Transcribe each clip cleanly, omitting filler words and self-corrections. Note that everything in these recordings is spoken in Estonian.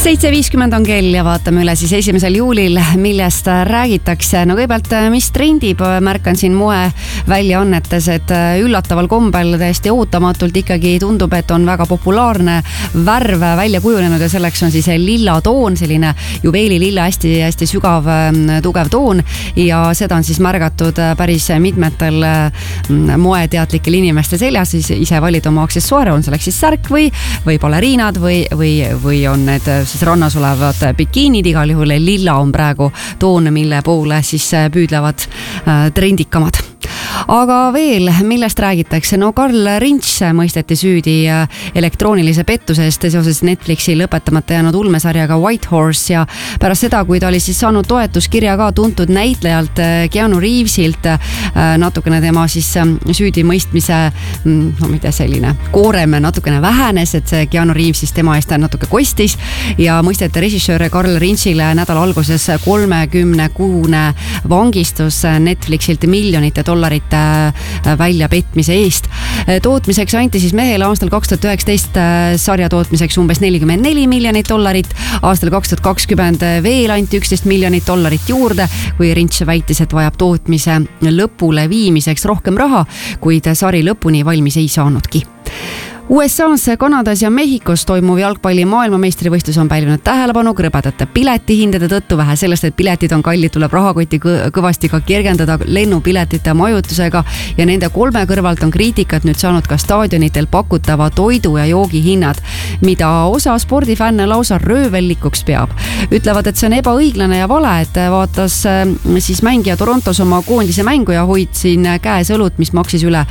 7.50 on kell ja vaatame üle siis 1. juulil, millest räägitakse. No kõigepealt, mis trendib, märkan siin moeväljaannetes, et üllataval kombel täiesti ootamatult ikkagi tundub, et on väga populaarne värv välja kujunenud ja selleks on siis lilla toon, selline juveelililla, hästi sügav, tugev toon ja seda on siis märgatud päris mitmetel moeteadlikel inimeste seljas, siis ise valid oma aksessuaare, on selleks siis särk või baleriinad või on need siis rannas olevad bikiinid, igal juhul lilla on praegu toon, mille poole siis püüdlevad trendikamad. Aga veel, millest räägitakse? No Carl Rinch mõisteti süüdi elektroonilise pettuse eest seoses Netflixi lõpetamata jäänud ulmesarjaga White Horse ja pärast seda, kui ta oli siis saanud toetuskirja ka tuntud näitlejalt Keanu Reevesilt, natukene tema siis süüdi mõistmise, no mitte selline koorem natukene vähenes, et see Keanu Reeves siis tema eest natuke kostis ja mõisteti režissöör Carl Rinchile nädala alguses 30-kuune vangistus Netflixilt miljonite dollarite välja petmise eest. Tootmiseks anti siis mehele aastal 2019 sarja tootmiseks umbes $44 miljonit, aastal 2020 veel anti $11 miljonit juurde, kui Rinch väitis, et vajab tootmise lõpule viimiseks rohkem raha, kuid sari lõpuni valmis ei saanudki. USA-s, Kanadas ja Mehhikos toimuv jalgpalli maailmameistrivõistlus on pälvinud tähelepanu krõbedate piletihindade tõttu. Vähe sellest, et piletid on kallid, tuleb rahakoti kõvasti ka kergendada lennupiletite majutusega ja nende kolme kõrvalt on kriitikat nüüd saanud ka staadionitel pakutava toidu ja joogi hinnad, mida osa spordifänne lausa röövellikuks peab. Ütlevad, et see on ebaõiglane ja vale, et vaatas siis mängija Torontos oma koondise mängu ja hoidsin käes õlut, mis maksis üle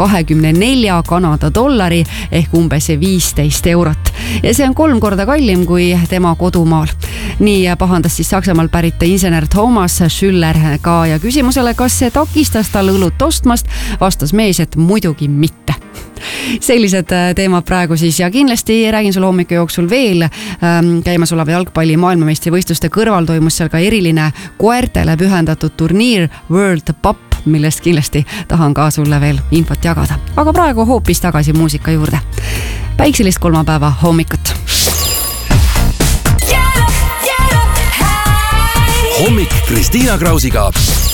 24 Kanada dollari ehk umbes 15 eurot. Ja see on 3 korda kallim kui tema kodumaal. Nii pahandas siis Saksamaal pärit insener Thomas Schüller ka ja küsimusele, kas see takistas tal õlut ostmast, vastas mees, et muidugi mitte. Sellised teemad praegu siis ja kindlasti räägin sulle hommiku jooksul veel. Käimas oleva jalgpalli maailmameistrivõistluste kõrval toimus seal ka eriline koertele pühendatud turniir World Pup, millest kindlasti tahan ka sulle veel infot jagada. Aga praegu hoopis tagasi muusika juurde. Päikselist kolmapäeva hommikut. Hommik Kristiina Krausiga.